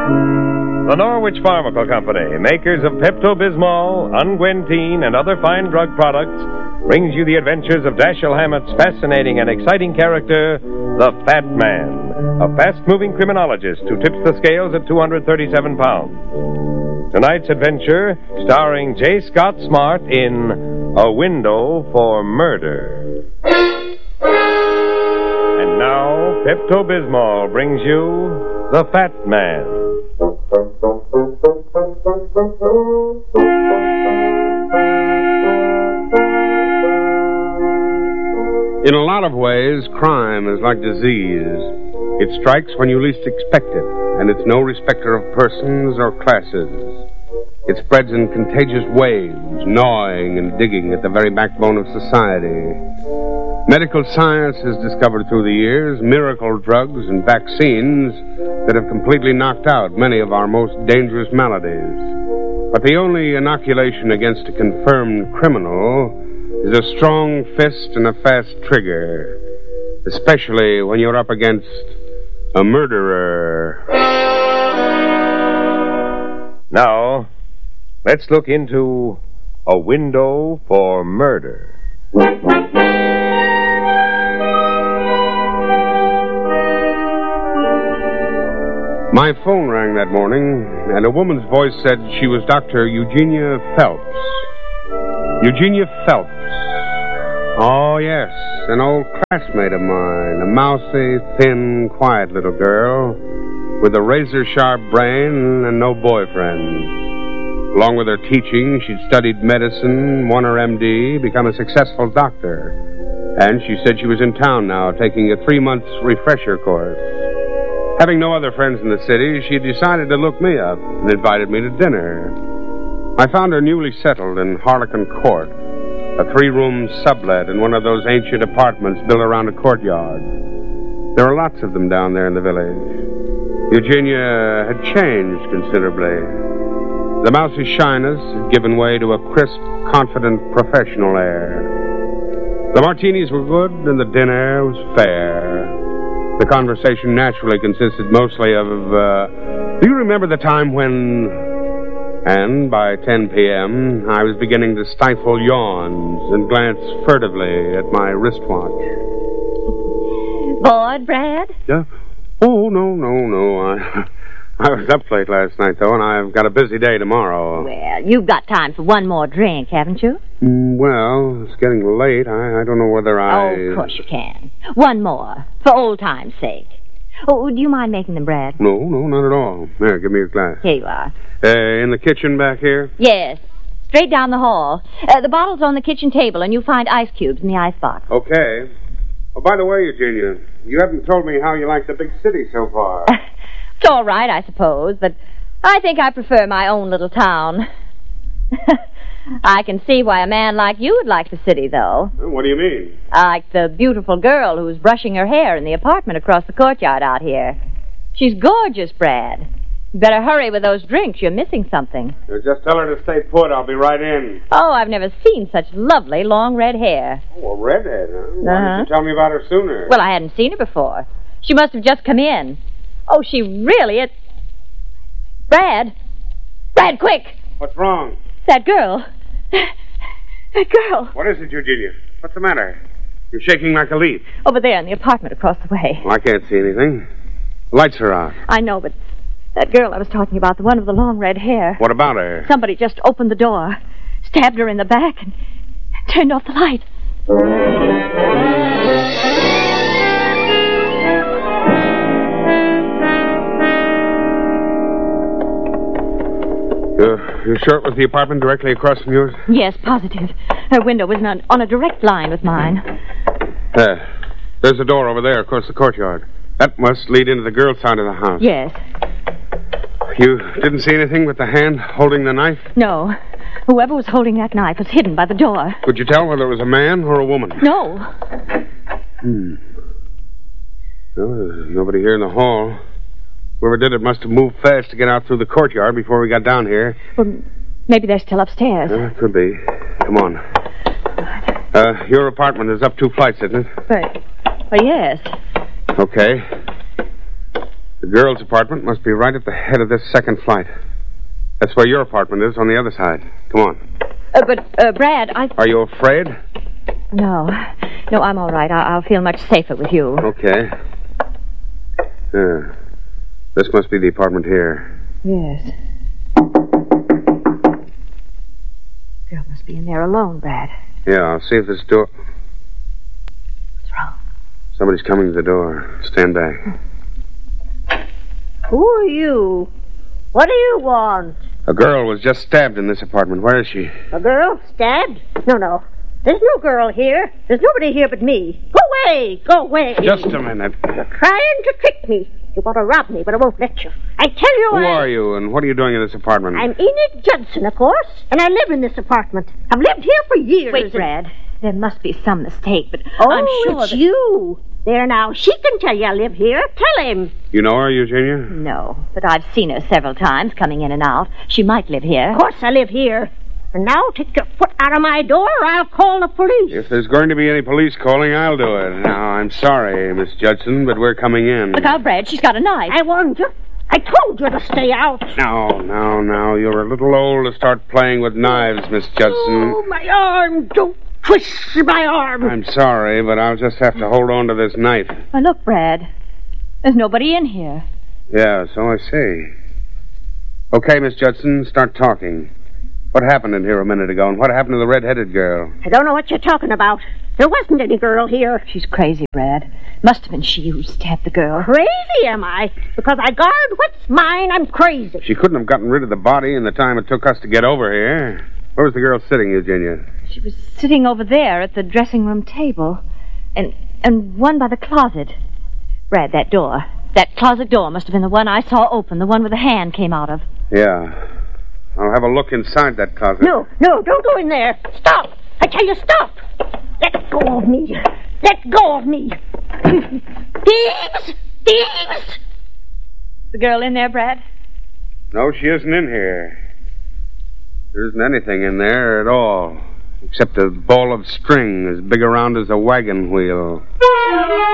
The Norwich Pharmaceutical Company, makers of Pepto-Bismol, Unguentine, and other fine drug products, brings you the adventures of Dashiell Hammett's fascinating and exciting character, the Fat Man, a fast-moving criminologist who tips the scales at 237 pounds. Tonight's adventure, starring J. Scott Smart in A Window for Murder. And now, Pepto-Bismol brings you the Fat Man. In a lot of ways, crime is like disease. It strikes when you least expect it, and it's no respecter of persons or classes. It spreads in contagious waves, gnawing and digging at the very backbone of society. Medical science has discovered through the years miracle drugs and vaccines that have completely knocked out many of our most dangerous maladies. But the only inoculation against a confirmed criminal is a strong fist and a fast trigger, especially when you're up against a murderer. Now, let's look into A Window for Murder. My phone rang that morning, and a woman's voice said she was Dr. Eugenia Phelps. Eugenia Phelps. Oh, yes, an old classmate of mine, a mousy, thin, quiet little girl with a razor-sharp brain and no boyfriend. Along with her teaching, she'd studied medicine, won her MD, become a successful doctor. And she said she was in town now, taking a 3-month refresher course. Having no other friends in the city, she decided to look me up and invited me to dinner. I found her newly settled in Harlequin Court, a 3-room sublet in one of those ancient apartments built around a courtyard. There are lots of them down there in the village. Eugenia had changed considerably. The mousy shyness had given way to a crisp, confident, professional air. The martinis were good, and the dinner was fair. The conversation naturally consisted mostly of, do you remember the time when... And by 10 p.m., I was beginning to stifle yawns and glance furtively at my wristwatch. Bored, Brad? Yeah? Oh, no. I was up late last night, though, and I've got a busy day tomorrow. Well, you've got time for one more drink, haven't you? Well, it's getting late. I don't know whether I... Oh, of course you can. One more, for old time's sake. Oh, do you mind making them, Brad? No, not at all. There, give me your glass. Here you are. In the kitchen back here? Yes. Straight down the hall. The bottle's on the kitchen table, and you'll find ice cubes in the icebox. Okay. Oh, by the way, Eugenia, you haven't told me how you like the big city so far. It's all right, I suppose, but I think I prefer my own little town. I can see why a man like you would like the city, though. What do you mean? Like the beautiful girl who's brushing her hair in the apartment across the courtyard out here. She's gorgeous, Brad. You better hurry with those drinks. You're missing something. Just tell her to stay put. I'll be right in. Oh, I've never seen such lovely long red hair. Oh, a redhead, huh? Why didn't you tell me about her sooner? Well, I hadn't seen her before. She must have just come in. Oh, she really is... Brad, quick! What's wrong? That girl. That girl. What is it, Eugenia? What's the matter? You're shaking like a leaf. Over there in the apartment across the way. Well, I can't see anything. The lights are out. I know, but that girl I was talking about, the one with the long red hair. What about her? Somebody just opened the door, stabbed her in the back, and turned off the light. You're sure it was the apartment directly across from yours? Yes, positive. Her window was on a direct line with mine. There's a door over there across the courtyard. That must lead into the girl's side of the house. Yes. You didn't see anything but the hand holding the knife? No. Whoever was holding that knife was hidden by the door. Could you tell whether it was a man or a woman? No. Well, there's nobody here in the hall. Whoever did it must have moved fast to get out through the courtyard before we got down here. Well, maybe they're still upstairs. Could be. Come on. Your apartment is up 2 flights, isn't it? Yes. Okay. The girl's apartment must be right at the head of this second flight. That's where your apartment is, on the other side. Come on. But, Brad, Are you afraid? No. No, I'm all right. I'll feel much safer with you. Okay. This must be the apartment here. Yes. Girl must be in there alone, Brad. Yeah, I'll see if this door... What's wrong? Somebody's coming to the door. Stand back. Who are you? What do you want? A girl was just stabbed in this apartment. Where is she? A girl? Stabbed? No. There's no girl here. There's nobody here but me. Go away! Go away! Just a minute. You're trying to trick me. You want to rob me, but I won't let you. I tell you Who are you, and what are you doing in this apartment? I'm Enid Judson, of course, and I live in this apartment. I've lived here for years. Wait, Brad. There must be some mistake, but Oh, I'm sure it's that... you. There now, she can tell you I live here. Tell him. You know her, Eugenia? No, but I've seen her several times coming in and out. She might live here. Of course I live here. And now take your foot out of my door or I'll call the police. If there's going to be any police calling, I'll do it. Now, I'm sorry, Miss Judson, but we're coming in. Look out, Brad. She's got a knife. I warned you. I told you to stay out. No. You're a little old to start playing with knives, Miss Judson. Oh, my arm. Don't twist my arm. I'm sorry, but I'll just have to hold on to this knife. Oh, look, Brad. There's nobody in here. Yeah, so I see. Okay, Miss Judson, start talking. What happened in here a minute ago, and what happened to the red-headed girl? I don't know what you're talking about. There wasn't any girl here. She's crazy, Brad. Must have been she who stabbed the girl. Crazy, am I? Because I guard what's mine, I'm crazy. She couldn't have gotten rid of the body in the time it took us to get over here. Where was the girl sitting, Eugenia? She was sitting over there at the dressing room table. And one by the closet. Brad, that door. That closet door must have been the one I saw open, the one where the hand came out of. Yeah. I'll have a look inside that closet. No, don't go in there. Stop. I tell you, stop. Let go of me. Let go of me. Thieves! Thieves! The girl in there, Brad? No, she isn't in here. There isn't anything in there at all, except a ball of string as big around as a wagon wheel.